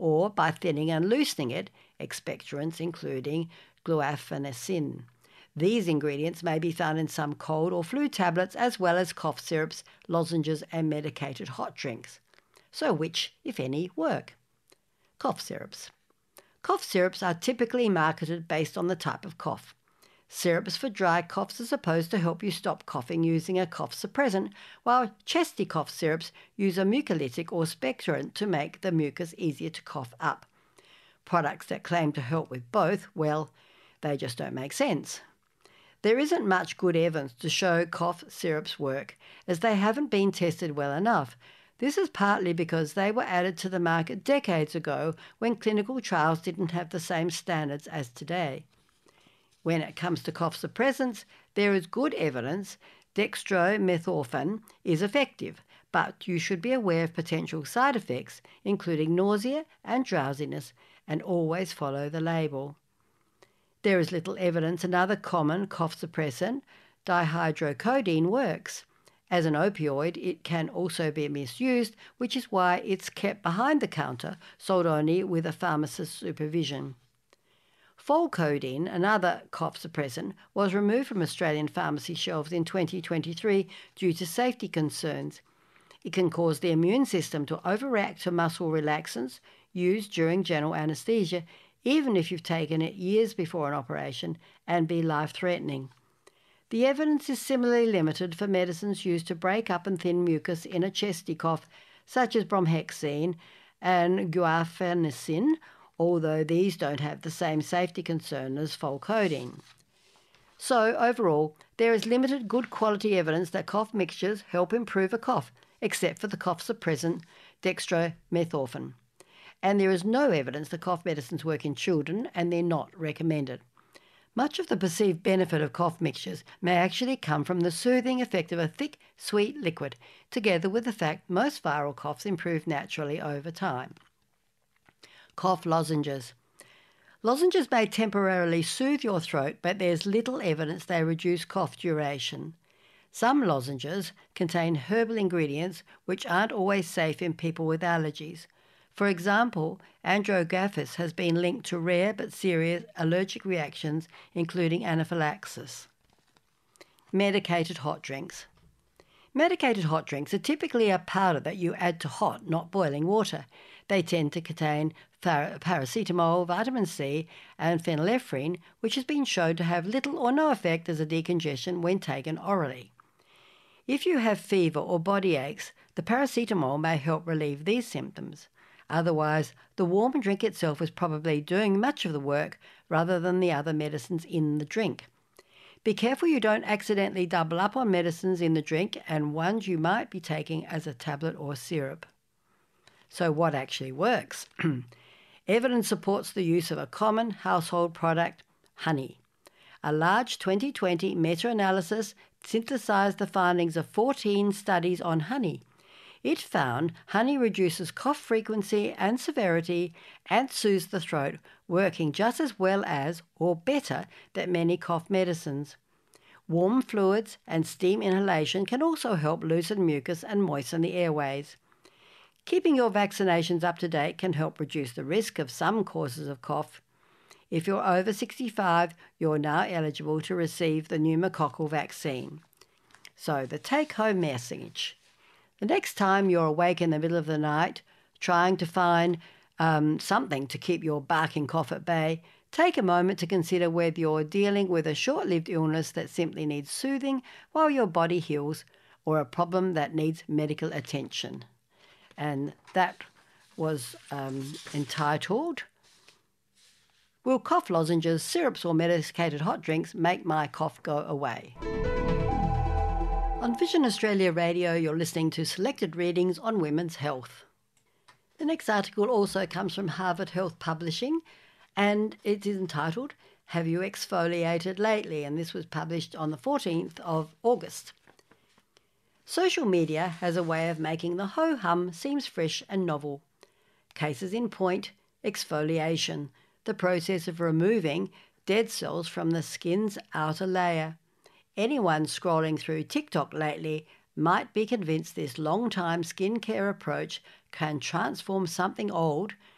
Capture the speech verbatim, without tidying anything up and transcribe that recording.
or by thinning and loosening it, expectorants including guaifenesin. These ingredients may be found in some cold or flu tablets as well as cough syrups, lozenges and medicated hot drinks. So which, if any, work? Cough syrups. Cough syrups are typically marketed based on the type of cough. Syrups for dry coughs are supposed to help you stop coughing using a cough suppressant, while chesty cough syrups use a mucolytic or expectorant to make the mucus easier to cough up. Products that claim to help with both, well, they just don't make sense. There isn't much good evidence to show cough syrups work, as they haven't been tested well enough. This is partly because they were added to the market decades ago when clinical trials didn't have the same standards as today. When it comes to cough suppressants, there is good evidence dextromethorphan is effective, but you should be aware of potential side effects, including nausea and drowsiness, and always follow the label. There is little evidence another common cough suppressant, dihydrocodeine, works. As an opioid, it can also be misused, which is why it's kept behind the counter, sold only with a pharmacist's supervision. Folcodeine, another cough suppressant, was removed from Australian pharmacy shelves in twenty twenty-three due to safety concerns. It can cause the immune system to overreact to muscle relaxants used during general anaesthesia, even if you've taken it years before an operation, and be life-threatening. The evidence is similarly limited for medicines used to break up and thin mucus in a chesty cough, such as bromhexine and guaifenesin, although these don't have the same safety concern as folcodeine. So, overall, there is limited good quality evidence that cough mixtures help improve a cough, except for the cough suppressant dextromethorphan. And there is no evidence that cough medicines work in children, and they're not recommended. Much of the perceived benefit of cough mixtures may actually come from the soothing effect of a thick, sweet liquid, together with the fact most viral coughs improve naturally over time. Cough lozenges. Lozenges may temporarily soothe your throat, but there's little evidence they reduce cough duration. Some lozenges contain herbal ingredients which aren't always safe in people with allergies. For example, Andrographis has been linked to rare but serious allergic reactions, including anaphylaxis. Medicated hot drinks. Medicated hot drinks are typically a powder that you add to hot, not boiling water. They tend to contain paracetamol, vitamin C, and phenylephrine, which has been shown to have little or no effect as a decongestion when taken orally. If you have fever or body aches, the paracetamol may help relieve these symptoms. Otherwise, the warm drink itself is probably doing much of the work rather than the other medicines in the drink. Be careful you don't accidentally double up on medicines in the drink and ones you might be taking as a tablet or syrup. So what actually works? Evidence supports the use of a common household product, honey. A large twenty twenty meta-analysis synthesized the findings of fourteen studies on honey. It found honey reduces cough frequency and severity and soothes the throat, working just as well as, or better, than many cough medicines. Warm fluids and steam inhalation can also help loosen mucus and moisten the airways. Keeping your vaccinations up to date can help reduce the risk of some causes of cough. If you're over sixty-five, you're now eligible to receive the pneumococcal vaccine. So the take-home message. The next time you're awake in the middle of the night, trying to find um, something to keep your barking cough at bay, take a moment to consider whether you're dealing with a short-lived illness that simply needs soothing while your body heals, or a problem that needs medical attention. And that was um, entitled, Will Cough Lozenges, Syrups or Medicated Hot Drinks Make My Cough Go Away? On Vision Australia Radio, you're listening to selected readings on women's health. The next article also comes from Harvard Health Publishing, and it is entitled, Have You Exfoliated Lately? And this was published on the fourteenth of August. Social media has a way of making the ho-hum seems fresh and novel. Cases in point, exfoliation, the process of removing dead cells from the skin's outer layer. Anyone scrolling through TikTok lately might be convinced this long-time skincare approach can transform something old,